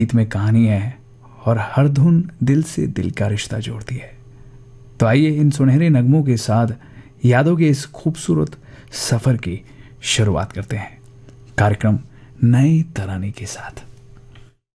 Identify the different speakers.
Speaker 1: गीत में कहानी है और हर धुन दिल से दिल का रिश्ता जोड़ती है। तो आइए इन सुनहरे नगमों के साथ यादों के इस खूबसूरत सफर की शुरुआत करते हैं, कार्यक्रम नए तराने के साथ।